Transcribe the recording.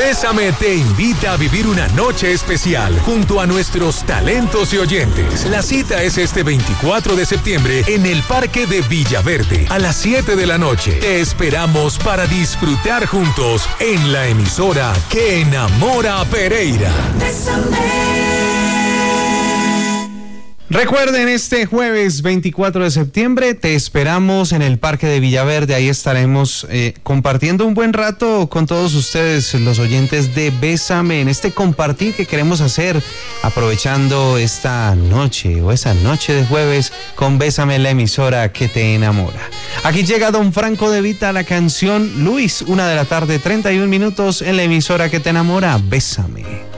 Bésame te invita a vivir una noche especial junto a nuestros talentos y oyentes. La cita es este 24 de septiembre en el Parque de Villaverde a las 7 de la noche. Te esperamos para disfrutar juntos en la emisora que enamora a Pereira. Recuerden, este jueves 24 de septiembre te esperamos en el Parque de Villaverde. Ahí estaremos compartiendo un buen rato con todos ustedes, los oyentes de Bésame, en este compartir que queremos hacer aprovechando esta noche o esa noche de jueves con Bésame, la emisora que te enamora. Aquí llega Don Franco De Vita, la canción Luis, 1 de la tarde, 31 minutos en la emisora que te enamora, Bésame.